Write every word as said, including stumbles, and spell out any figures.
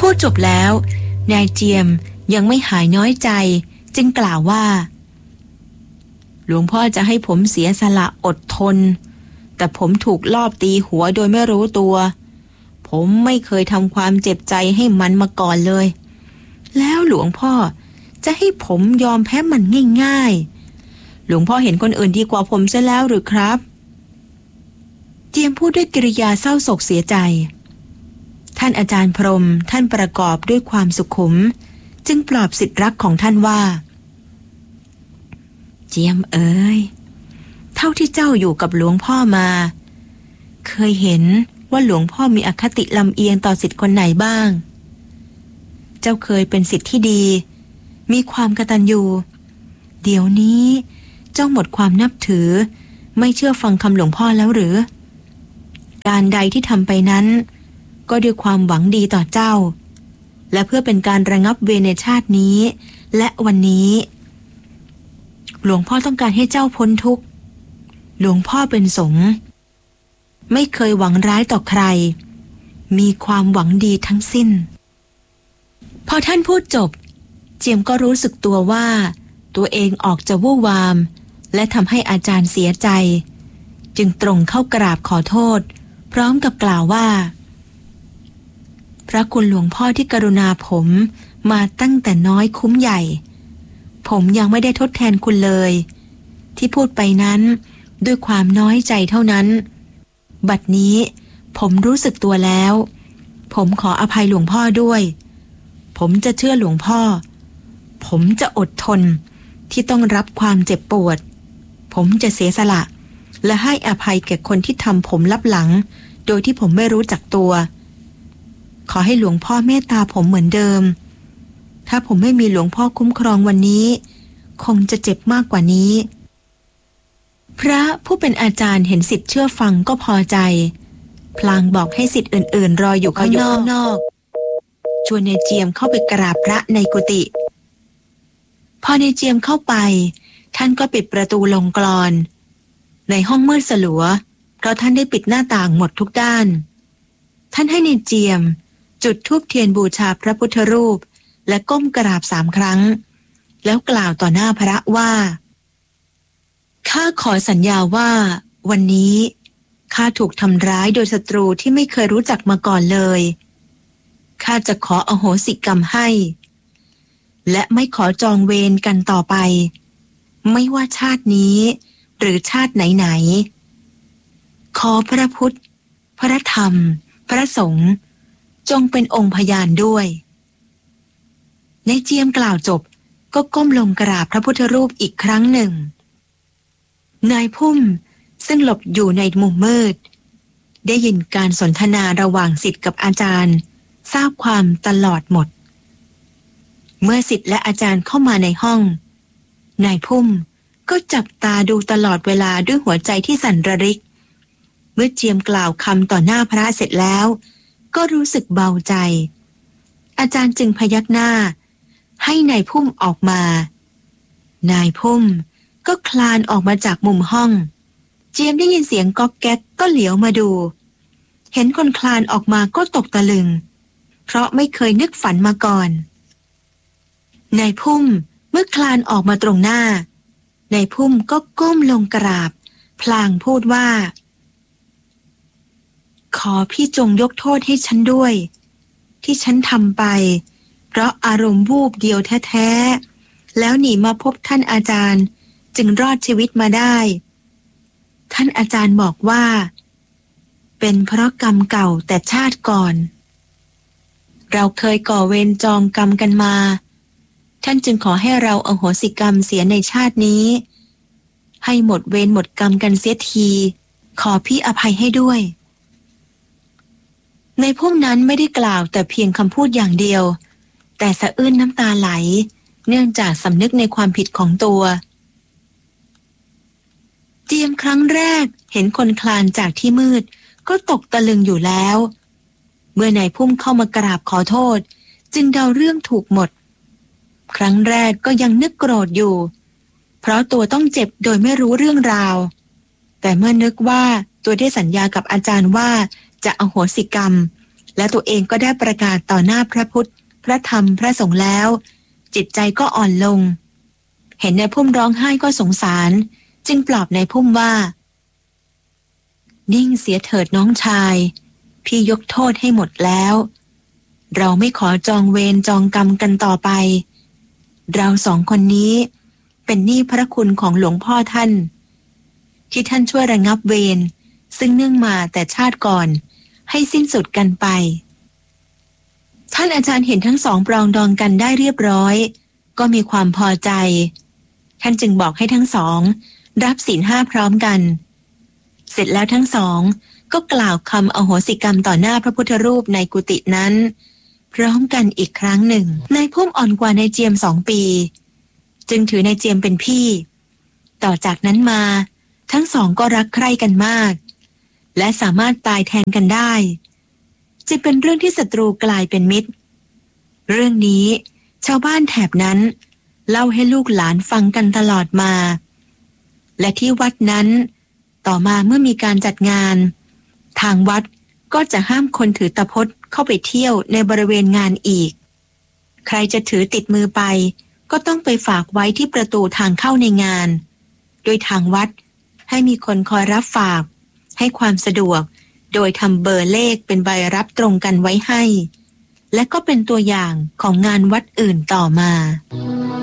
พูดจบแล้วนายเจียมยังไม่หายน้อยใจจึงกล่าวว่าหลวงพ่อจะให้ผมเสียสละอดทนแต่ผมถูกลอบตีหัวโดยไม่รู้ตัวผมไม่เคยทำความเจ็บใจให้มันมาก่อนเลยแล้วหลวงพ่อจะให้ผมยอมแพ้มันง่ายๆหลวงพ่อเห็นคนอื่นดีกว่าผมซะแล้วหรือครับเจียมพูดด้วยกิริยาเศร้าโศกเสียใจท่านอาจารย์พรหมท่านประกอบด้วยความสุขุมจึงปลอบศิษย์รักของท่านว่าเจียมเอ๋ยเท่าที่เจ้าอยู่กับหลวงพ่อมาเคยเห็นว่าหลวงพ่อมีอคติลำเอียงต่อศิษย์คนไหนบ้างเจ้าเคยเป็นศิษย์ที่ดีมีความกตัญญูเดี๋ยวนี้เจ้าหมดความนับถือไม่เชื่อฟังคำหลวงพ่อแล้วหรือการใดที่ทำไปนั้นก็ด้วยความหวังดีต่อเจ้าและเพื่อเป็นการระงับเวรในชาตินี้และวันนี้หลวงพ่อต้องการให้เจ้าพ้นทุกข์หลวงพ่อเป็นสงฆ์ไม่เคยหวังร้ายต่อใครมีความหวังดีทั้งสิ้นพอท่านพูดจบเจียมก็รู้สึกตัวว่าตัวเองออกจะวู่วามและทำให้อาจารย์เสียใจจึงตรงเข้ากราบขอโทษพร้อมกับกล่าวว่าพระคุณหลวงพ่อที่กรุณาผมมาตั้งแต่น้อยคุ้มใหญ่ผมยังไม่ได้ทดแทนคุณเลยที่พูดไปนั้นด้วยความน้อยใจเท่านั้นบัดนี้ผมรู้สึกตัวแล้วผมขออภัยหลวงพ่อด้วยผมจะเชื่อหลวงพ่อผมจะอดทนที่ต้องรับความเจ็บปวดผมจะเสียสละและให้อภัยแก่คนที่ทำผมลับหลังโดยที่ผมไม่รู้จักตัวขอให้หลวงพ่อเมตตาผมเหมือนเดิมถ้าผมไม่มีหลวงพ่อคุ้มครองวันนี้คงจะเจ็บมากกว่านี้พระผู้เป็นอาจารย์เห็นศิษย์เชื่อฟังก็พอใจพลางบอกให้ศิษย์อื่นๆรออยู่ข้างนอกชวนนายเจียมเข้าไปกราบพระในกุฏิพอนายเจียมเข้าไปท่านก็ปิดประตูลงกลอนในห้องมืดสลัวเพราะท่านได้ปิดหน้าต่างหมดทุกด้านท่านให้นายเจียมจุดธูปเทียนบูชาพระพุทธรูปและก้มกราบสามครั้งแล้วกล่าวต่อหน้าพระว่าข้าขอสัญญาว่าวันนี้ข้าถูกทำร้ายโดยศัตรูที่ไม่เคยรู้จักมาก่อนเลยข้าจะขออโหสิกรรมให้และไม่ขอจองเวรกันต่อไปไม่ว่าชาตินี้หรือชาติไหนๆขอพระพุทธพระธรรมพระสงฆ์จงเป็นองค์พยานด้วยนายเจียมกล่าวจบก็ก้มลงกราบพระพุทธรูปอีกครั้งหนึ่งนายพุ่มซึ่งหลบอยู่ในมุมมืดได้ยินการสนทนาระหว่างศิษย์กับอาจารย์ทราบความตลอดหมดเมื่อศิษย์และอาจารย์เข้ามาในห้องนายพุ่มก็จับตาดูตลอดเวลาด้วยหัวใจที่สั่นระริกเมื่อเจียมกล่าวคำต่อหน้าพระเสร็จแล้วก็รู้สึกเบาใจอาจารย์จึงพยักหน้าให้นายพุ่มออกมานายพุ่มก็คลานออกมาจากมุมห้องเจียมได้ยินเสียงก๊อกแก๊กก็เหลียวมาดูเห็นคนคลานออกมาก็ตกตะลึงเพราะไม่เคยนึกฝันมาก่อนนายพุ่มเมื่อคลานออกมาตรงหน้านายพุ่มก็ก้มลงกราบพลางพูดว่าขอพี่จงยกโทษให้ฉันด้วยที่ฉันทำไปเพราะอารมณ์วูบเดียวแท้ๆแล้วหนีมาพบท่านอาจารย์จึงรอดชีวิตมาได้ท่านอาจารย์บอกว่าเป็นเพราะกรรมเก่าแต่ชาติก่อนเราเคยก่อเวรจองกรรมกันมาท่านจึงขอให้เราอโหสิกรรมเสียในชาตินี้ให้หมดเวรหมดกรรมกันเสียทีขอพี่อภัยให้ด้วยในพวกนั้นไม่ได้กล่าวแต่เพียงคำพูดอย่างเดียวแต่สะอื้นน้ำตาไหลเนื่องจากสำนึกในความผิดของตัวเจียมครั้งแรกเห็นคนคลานจากที่มืดก็ตกตะลึงอยู่แล้วเมื่อนายพุ่มเข้ามากราบขอโทษจึงเดาเรื่องถูกหมดครั้งแรกก็ยังนึกโกรธอยู่เพราะตัวต้องเจ็บโดยไม่รู้เรื่องราวแต่เมื่อนึกว่าตัวได้สัญญากับอาจารย์ว่าจะอโหสิกรรมและตัวเองก็ได้ประกาศต่อหน้าพระพุทธพระธรรมพระสงฆ์แล้วจิตใจก็อ่อนลงเห็นนายพุ่มร้องไห้ก็สงสารจึงปลอบนายพุ่มว่านิ่งเสียเถิดน้องชายพี่ยกโทษให้หมดแล้วเราไม่ขอจองเวรจองกรรมกันต่อไปเราสองคนนี้เป็นหนี้พระคุณของหลวงพ่อท่านที่ท่านช่วยระงับเวรซึ่งเนื่องมาแต่ชาติก่อนให้สิ้นสุดกันไปท่านอาจารย์เห็นทั้งสองปรองดองกันได้เรียบร้อยก็มีความพอใจท่านจึงบอกให้ทั้งสองรับศีลห้าพร้อมกันเสร็จแล้วทั้งสองก็กล่าวคำอโหสิกรรมต่อหน้าพระพุทธรูปในกุฏินั้นพร้อมกันอีกครั้งหนึ่งนายพุ่มอ่อนกว่านายเจียมสองปีจึงถือนายเจียมเป็นพี่ต่อจากนั้นมาทั้งสองก็รักใคร่กันมากและสามารถตายแทนกันได้จะเป็นเรื่องที่ศัตรูกลายเป็นมิตรเรื่องนี้ชาวบ้านแถบนั้นเล่าให้ลูกหลานฟังกันตลอดมาและที่วัดนั้นต่อมาเมื่อมีการจัดงานทางวัดก็จะห้ามคนถือตะพดเข้าไปเที่ยวในบริเวณงานอีกใครจะถือติดมือไปก็ต้องไปฝากไว้ที่ประตูทางเข้าในงานโดยทางวัดให้มีคนคอยรับฝากให้ความสะดวกโดยทำเบอร์เลขเป็นใบรับตรงกันไว้ให้และก็เป็นตัวอย่างของงานวัดอื่นต่อมา